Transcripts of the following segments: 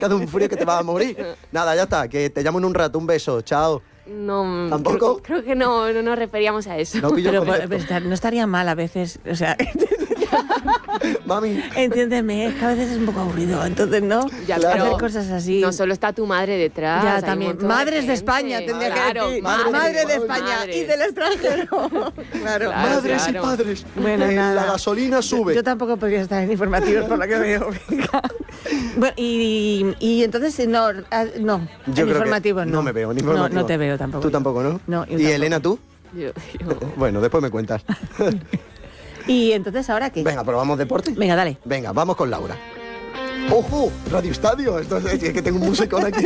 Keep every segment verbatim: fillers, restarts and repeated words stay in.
que hace un frío que te vas a morir. Nada, ya está, que te llamo en un rato, un beso, chao. No, ¿Tampoco? Creo, creo que no, no nos referíamos a eso. No, Pero pues, pues, no estaría mal a veces, o sea... Mami. Entiéndeme, es que a veces es un poco aburrido, entonces no, Ya, hacer pero cosas así. No solo está tu madre detrás. Ya, hay también. un montón Madres de, gente. España, tendría Claro, que decir. madres, Madre de madres. España Madres. y del extranjero. Claro. Claro, Madres claro. y padres. Bueno, Eh, nada. la gasolina sube. Yo, yo tampoco podría estar en informativos por lo que veo. Venga. Bueno, y, y entonces, no, ah, no Yo en creo que informativos no. no me veo en No, informativos. no te veo tampoco. Tú tampoco, ¿no? No, yo ¿Y tampoco. Elena, tú? Yo- yo- Bueno, después me cuentas. Y entonces, ¿ahora qué? Venga, ¿probamos deporte? Venga, dale. Venga, vamos con Laura. ¡Ojo! Radio Estadio. Esto es, es que tengo un musicón aquí.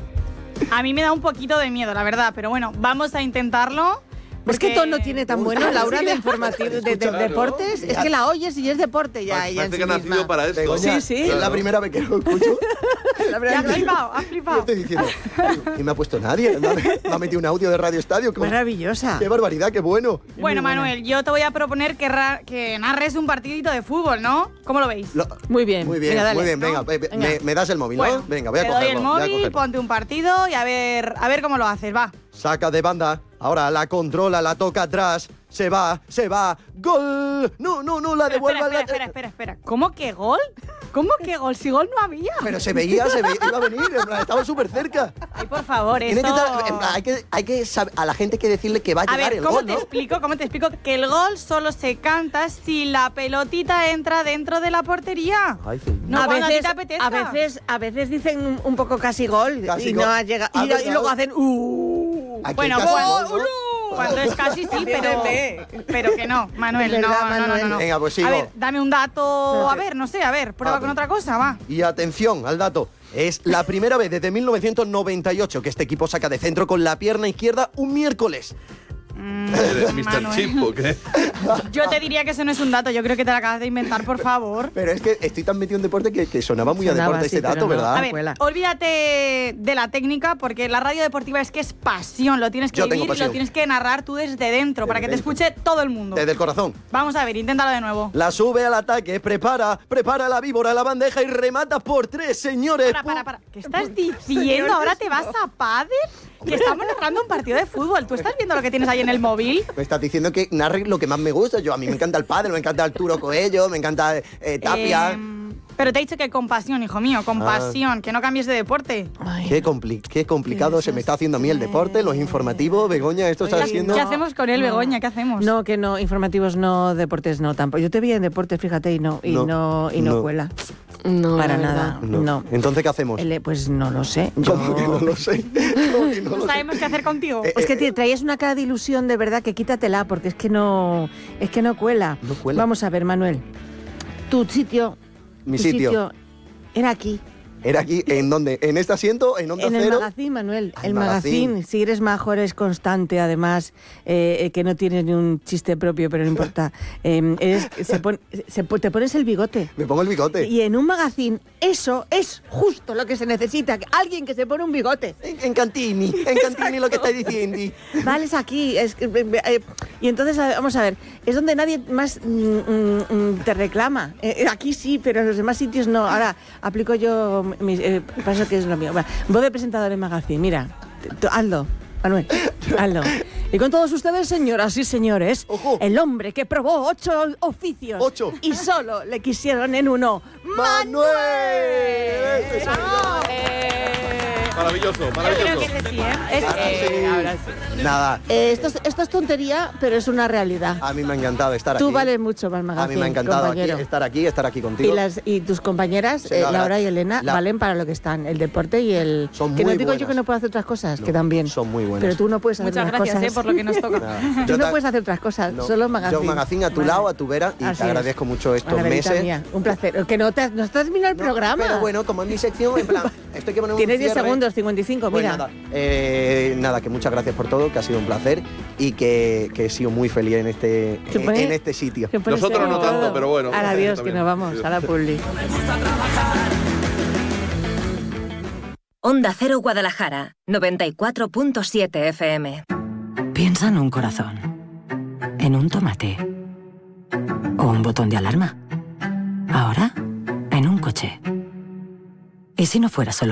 A mí me da un poquito de miedo, la verdad, pero bueno, vamos a intentarlo. Es que porque- tono tiene tan bueno, Laura, de informativos, de, de Claro. deportes. Es que la oyes y es deporte ya. ella en Parece sí que ha nacido misma. para esto. Begoña, Sí, sí. Es la primera vez que lo escucho. La Ya verdad has que- flipado, has Yo flipado. estoy diciendo, y me ha puesto nadie. Me ha, me ha metido un audio de Radio Estadio. Con- Maravillosa. ¡Qué barbaridad, qué bueno! Bueno, Muy buena. Manuel, yo te voy a proponer que, ra- que narres un partidito de fútbol, ¿no? ¿Cómo lo veis? Lo- Muy bien. muy bien, Venga, dale. muy bien. Venga, ¿No? ve- ve- Venga. Me, me das el móvil, Bueno, ¿no? Venga, voy a te cogerlo. doy el voy a móvil, cogerlo. ponte un partido y a ver, a ver cómo lo haces, va. Saca de banda. Ahora la controla, la toca atrás. Se va, se va. ¡Gol! No, no, no, la Espera, devuelve. espera, la- espera, espera, espera. ¿Cómo que gol? ¿Cómo que gol? Si gol no había. Pero se veía, se veía, iba a venir. En plan, estaba súper cerca. Ay, por favor, Tiene esto... que estar- en plan, hay que, hay que sab- a la gente hay que decirle que va a A llegar ver, el ¿cómo gol, te ¿no? explico? ¿Cómo te explico? Que el gol solo se canta si la pelotita entra dentro de la portería. Ay, sí. No, a, cuando a ti veces, te apetezca. a veces, a veces dicen un, un poco casi gol Casi y gol. no ha llegado. Ah, Y, ¿verdad? y luego hacen uh. Aquí Bueno, casi gol, gol, ¿no? Cuando es casi sí, pero, pero que no, Manuel, Es no, verdad, no, no, no, Manuel. no. Venga, pues sigo. A ver, dame un dato, Pero a que- ver, no sé, a ver, prueba Ah, con pues. otra cosa, va. Y atención al dato. Es la primera vez desde mil novecientos noventa y ocho que este equipo saca de centro con la pierna izquierda un miércoles. Mm, ¿Eres mister Manuel. Chip o qué? Yo te diría que eso no es un dato, yo creo que te lo acabas de inventar, por favor. Pero es que estoy tan metido en deporte que, que sonaba muy a Sonaba, deporte sí, ese pero dato, no. ¿verdad? A ver, Cuela. olvídate de la técnica porque la radio deportiva es que es pasión, lo tienes que Yo tengo vivir y pasión. lo tienes que narrar tú desde dentro para que te dentro. escuche todo el mundo. Desde el corazón. Vamos a ver, inténtalo de nuevo. La sube al ataque, prepara, prepara la víbora, la bandeja y remata por tres, señores. Para, para, para. ¿Qué estás diciendo? ¿Ahora te vas a pádel? Que estamos narrando un partido de fútbol. ¿Tú estás viendo lo que tienes ahí en el móvil? Me estás diciendo que narre lo que más me gusta. Yo, a mí me encanta el pádel, me encanta Arturo Coello, me encanta eh, Tapia. Em, pero te he dicho que con pasión, hijo mío, con Ah. pasión, que no cambies de deporte. Ay, Qué, compli- qué complicado Qué se me está haciendo a mí el deporte, los informativos. Begoña, esto está Oye, haciendo... ¿Qué no. hacemos con él, Begoña? ¿Qué hacemos? No, que no, informativos no, deportes no, tampoco. Yo te vi en deportes, fíjate, y no, y No, no, y no, no. cuela. No, Para la nada. verdad. No. Entonces, ¿qué hacemos? El- pues no lo sé. Yo- ¿Cómo que no lo sé? ¿Cómo que no No lo sé? sabemos qué hacer contigo. Eh, Es que te traías una cara de ilusión de verdad que quítatela porque es que no, es que no cuela. No cuela. Vamos a ver, Manuel. Tu sitio, Mi tu sitio. era aquí. ¿Era aquí? ¿En dónde? ¿En este asiento? ¿En Onda En el Cero? magazine, Manuel. Ah, el el magazine. magazine. Si eres mejor, es constante, además, eh, eh, que no tienes ni un chiste propio, pero no importa. Eh, eres- se pon- se pon- te pones el bigote. Me pongo el bigote. Y en un magazine, eso es justo lo que se necesita. que Alguien que se pone un bigote. En, en Cantini, en Cantini lo que estáis diciendo. Vale, es aquí. Es, que, eh, eh, y entonces, a ver, vamos a ver, es donde nadie más mm, mm, mm, te reclama. Eh, eh, aquí sí, pero en los demás sitios no. Ahora, aplico yo, mis, eh, para eso que es lo mío. Va, voz de presentador en magazine, mira, t- t- hazlo. Manuel, hazlo. Y con todos ustedes, señoras y señores, Ojo. el hombre que probó ocho oficios Ocho. y solo le quisieron en uno, ¡Manuel! Este soy yo. Maravilloso, Yo creo maravilloso. que ese sí, ¿eh? Ese Ahora sí. sí. ahora sí. Nada, Eh, esto, es, esto es tontería, pero es una realidad. a mí me ha encantado estar Tú aquí. vales mucho para el A magazine, mí me ha encantado aquí, compañero. estar aquí, estar aquí contigo. Y, las, y tus compañeras, Se eh, lo agra- Laura y Elena, La- valen para lo que están. El deporte y el... Son que muy no digo yo buenas. que no puedo hacer otras cosas, No, que también. son muy buenas. Pero tú no puedes hacer Muchas otras gracias, cosas. ¿eh? Por lo que nos toca. Nada, Tú yo no ta- puedes hacer otras cosas, no, solo magazine. Yo magazine a tu Vale. lado, a tu vera, y Así te es. agradezco mucho estos Maravillosa meses. mía, un placer. Que no te, no has terminado el No, programa. Pero bueno, como es mi sección, en plan, esto hay que poner un Tienes diez cierre. segundos, cincuenta y cinco, Pues mira. nada, eh, nada, que muchas gracias por todo, que ha sido un placer y que, que he sido muy feliz en este, Se en, pone- en este sitio. Se pone Nosotros no serio tanto, todo. pero bueno. Ahora adiós, que También. nos vamos a la publi. Onda Cero Guadalajara, noventa y cuatro punto siete F M. Piensa en un corazón, en un tomate o un botón de alarma. Ahora, en un coche. ¿Y si no fuera solo